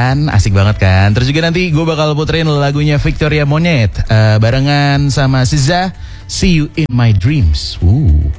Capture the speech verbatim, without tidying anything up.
kan, asik banget kan. Terus juga nanti gue bakal puterin lagunya Victoria Monet uh, barengan sama Siza, See You In My Dreams. Uh,